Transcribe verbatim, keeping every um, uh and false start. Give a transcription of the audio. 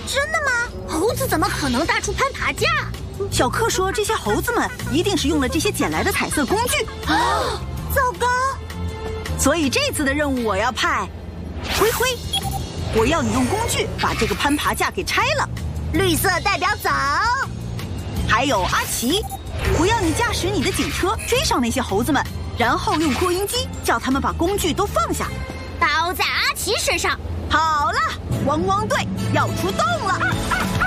真的吗？猴子怎么可能搭出攀爬架？ 小克说，这些猴子们一定是用了这些捡来的彩色工具。 啊，糟糕！ 所以这次的任务我要派灰灰，我要你用工具把这个攀爬架给拆了。 绿色代表走。 还有阿奇，我要你驾驶你的警车追上那些猴子们，然后用扩音机叫他们把工具都放下。 包在阿奇身上。 好了，汪汪队要出动了。啊啊